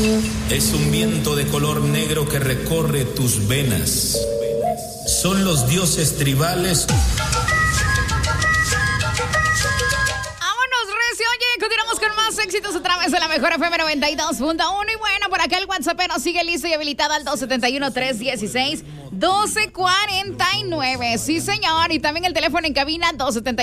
Es un viento de color negro que recorre tus venas. Son los dioses tribales. Continuamos con más éxitos a través de la mejor FM 92.1. Y bueno, por acá el WhatsAppero sigue listo y habilitado al 271-316-1249. Sí, señor. Y también el teléfono en cabina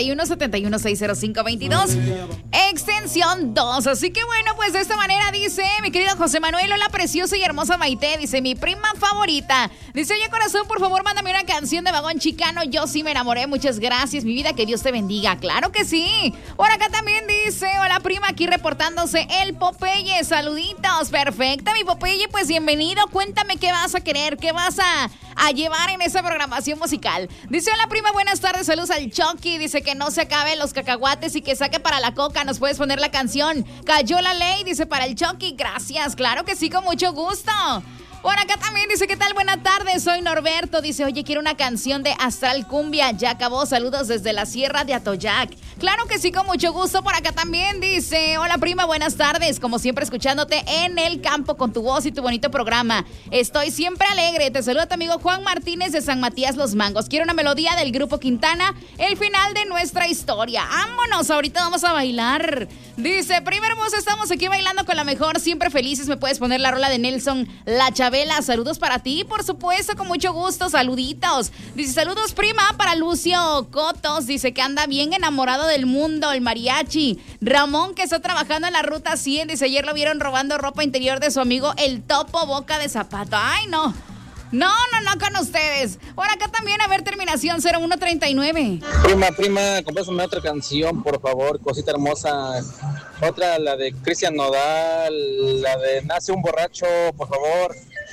271-71-60522. Extensión 2. Así que bueno, pues de esta manera dice mi querido José Manuel, hola preciosa y hermosa Maite. Dice mi prima favorita. Dice, oye corazón, por favor, mándame una canción de Vagón Chicano. Yo sí me enamoré. Muchas gracias, mi vida. Que Dios te bendiga. Claro que sí. Por acá también dice, hola prima, aquí reportándose el Popeye, saluditos, perfecta mi Popeye, pues bienvenido, cuéntame qué vas a querer, qué vas a llevar en esa programación musical. Dice, hola prima, buenas tardes, saludos al Chucky, dice que no se acaben los cacahuates y que saque para la coca, nos puedes poner la canción, cayó la ley, dice para el Chucky, gracias, claro que sí, con mucho gusto. Por acá también dice, ¿qué tal? Buenas tardes, soy Norberto. Dice, oye, quiero una canción de Astral Cumbia. Ya acabó, saludos desde la Sierra de Atoyac. Claro que sí, con mucho gusto. Por acá también dice, hola prima, buenas tardes. Como siempre, escuchándote en el campo con tu voz y tu bonito programa. Estoy siempre alegre. Te saluda tu amigo Juan Martínez de San Matías Los Mangos. Quiero una melodía del grupo Quintana, el final de nuestra historia. ¡Vámonos! Ahorita vamos a bailar. Dice, prima hermosa, estamos aquí bailando con la mejor, siempre felices. Me puedes poner la rola de Nelson La Chabela, saludos para ti, por supuesto, con mucho gusto, saluditos. Dice, saludos prima para Lucio Cotos, dice que anda bien enamorado del mundo, el mariachi. Ramón, que está trabajando en la ruta 100, dice, ayer lo vieron robando ropa interior de su amigo el Topo Boca de Zapato. Ay, no con ustedes. Por acá también, a ver, terminación 0139. Prima, compásame otra canción, por favor, cosita hermosa. Otra, la de Cristian Nodal, la de Nace un borracho, por favor.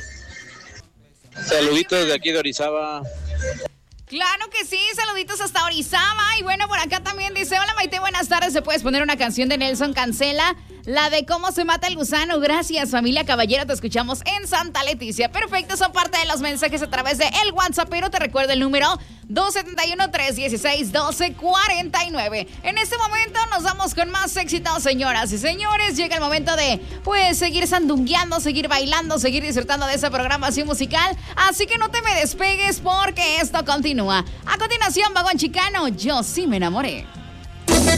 Saluditos desde aquí de Orizaba. Claro que sí, saluditos hasta Orizaba. Y bueno, por acá también dice, hola Maite, buenas tardes. ¿Se puedes poner una canción de Nelson Cancela? La de Cómo se mata el gusano. Gracias, familia Caballero, te escuchamos en Santa Leticia. Perfecto, son parte de los mensajes a través de el WhatsApp, pero te recuerdo el número 271-316-1249. En este momento nos vamos con más éxitos, señoras y señores. Llega el momento de, pues, seguir sandungueando, seguir bailando, seguir disfrutando de esa programación musical. Así que no te me despegues porque esto continúa. A continuación, Vagón Chicano, Yo sí me enamoré.